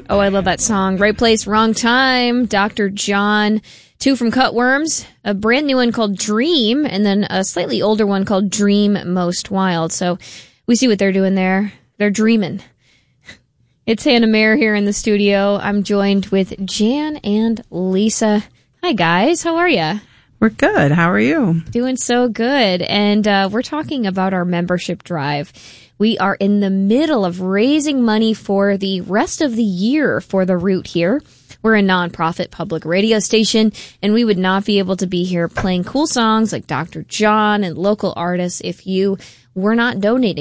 Oh, I love that song. Right place, wrong time. Dr. John. 2 from Cutworms. A brand new one called Dream. And then a slightly older one called Dream Most Wild. So we see what they're doing there. They're dreaming. It's Hannah Mayer here in the studio. I'm joined with Jan and Lisa. Hi, guys. How are you? We're good. How are you? Doing so good. And we're talking about our membership drive. We are in the middle of raising money for the rest of the year for the Root here. We're a nonprofit public radio station, and we would not be able to be here playing cool songs like Dr. John and local artists if you were not donating.